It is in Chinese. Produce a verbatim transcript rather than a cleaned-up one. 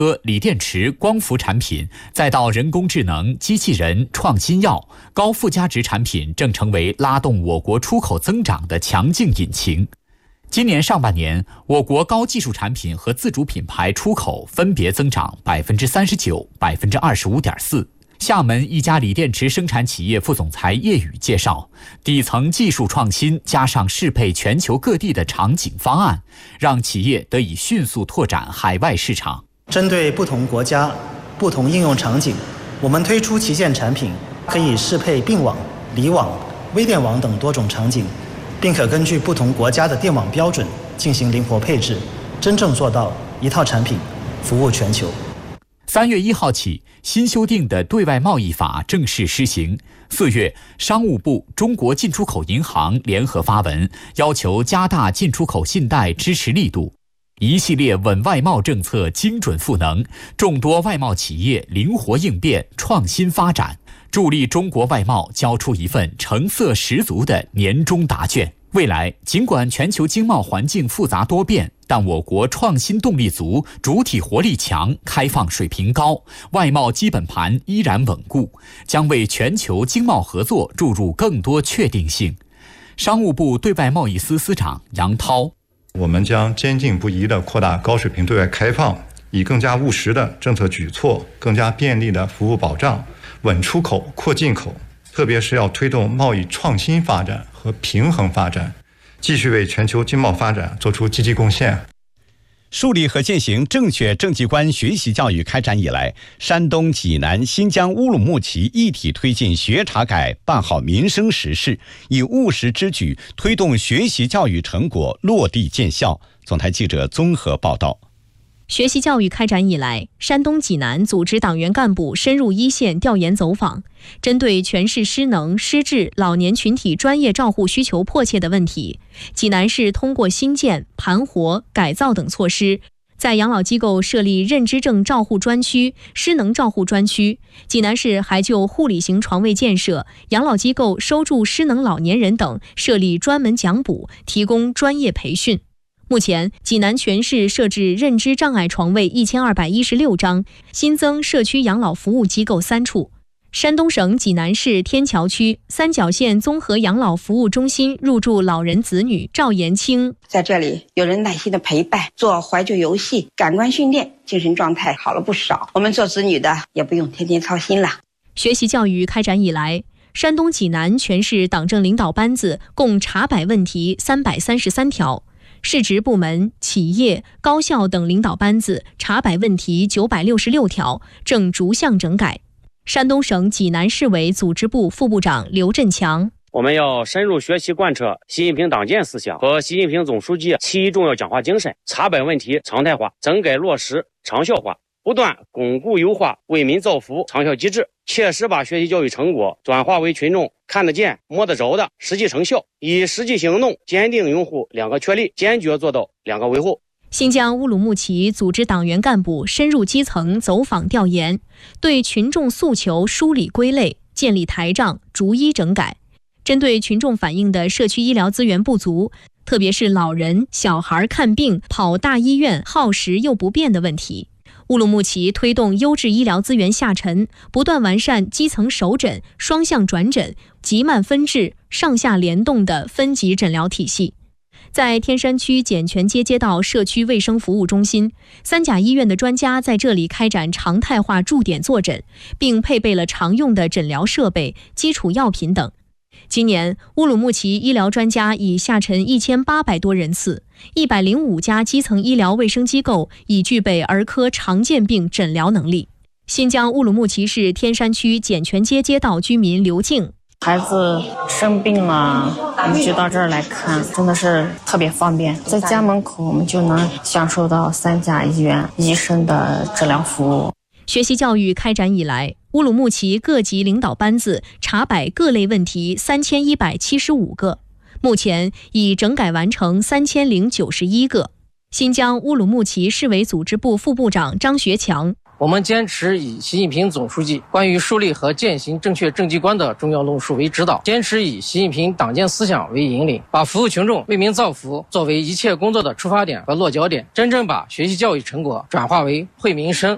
锂电池、光伏产品，再到人工智能、机器人、创新药，高附加值产品正成为拉动我国出口增长的强劲引擎。今年上半年，我国高技术产品和自主品牌出口分别增长百分之三十九、百分之二十五点四。厦门一家锂电池生产企业副总裁叶宇介绍，底层技术创新加上适配全球各地的场景方案，让企业得以迅速拓展海外市场。 针对不同国家、不同应用场景，我们推出旗舰产品，可以适配并网、离网、微电网等多种场景，并可根据不同国家的电网标准进行灵活配置，真正做到一套产品服务全球。 三月一号起，新修订的对外贸易法正式施行。四月，商务部、中国进出口银行联合发文，要求加大进出口信贷支持力度。一系列稳外贸政策精准赋能，众多外贸企业灵活应变、创新发展，助力中国外贸交出一份成色十足的年终答卷。未来，尽管全球经贸环境复杂多变，但我国创新动力足，主体活力强，开放水平高，外贸基本盘依然稳固，将为全球经贸合作注入更多确定性。商务部对外贸易司司长杨涛， 我们将坚定不移地扩大高水平对外开放，以更加务实的政策举措、更加便利的服务保障，稳出口、扩进口，特别是要推动贸易创新发展和平衡发展，继续为全球经贸发展做出积极贡献。 树立和践行正确政绩观学习教育开展以来，山东济南、新疆乌鲁木齐一体推进学查改，办好民生实事，以务实之举推动学习教育成果落地见效。总台记者综合报道。 学习教育开展以来，山东济南组织党员干部深入一线调研走访，针对全市失能、失智老年群体专业照护需求迫切的问题，济南市通过新建、盘活、改造等措施，在养老机构设立认知症照护专区、失能照护专区。济南市还就护理型床位建设、养老机构收住失能老年人等设立专门讲补，提供专业培训。目前，济南全市设置认知障碍床位一千二百一十六张，新增社区养老服务机构三处。山东省济南市天桥区三角县综合养老服务中心入住老人子女赵延清， 在这里有人耐心的陪伴，做怀旧游戏，感官训练，精神状态好了不少。我们做子女的也不用天天操心了。 学习教育开展以来，山东济南全市党政领导班子共查摆问题三百三十三条。市直部门、企业、高校等领导班子查摆问题九百六十六条，正逐项整改。山东省济南市委组织部副部长刘振强， 我们要深入学习贯彻习近平党建思想和习近平总书记七一重要讲话精神，查摆问题常态化，整改落实长效化，不断巩固优化为民造福长效机制，切实把学习教育成果转化为群众看得见、摸得着的实际成效，以实际行动坚定拥护两个确立，坚决做到两个维护。 新疆乌鲁木齐组织党员干部深入基层走访调研，对群众诉求梳理归类，建立台账，逐一整改。针对群众反映的社区医疗资源不足，特别是老人、小孩看病跑大医院耗时又不便的问题，乌鲁木齐推动优质医疗资源下沉，不断完善基层首诊、双向转诊、急慢分治、上下联动的分级诊疗体系。在天山区笕泉街街道社区卫生服务中心，三甲医院的专家在这里开展常态化驻点坐诊，并配备了常用的诊疗设备、基础药品等。今年，乌鲁木齐医疗专家已下沉一千八百多人次，一百零五家基层医疗卫生机构已具备儿科常见病诊疗能力。新疆乌鲁木齐市天山区笕泉街街道居民刘静， 孩子生病了，我们就到这儿来看，真的是特别方便。在家门口，我们就能享受到三甲医院医生的治疗服务。 学习教育开展以来，乌鲁木齐各级领导班子查摆各类问题三千一百七十五个，目前已整改完成三千零九十一个。新疆乌鲁木齐市委组织部副部长张学强， 我们坚持以习近平总书记关于树立和践行正确政绩观的重要论述为指导，坚持以习近平党建思想为引领，把服务群众、为民造福作为一切工作的出发点和落脚点，真正把学习教育成果转化为惠民生、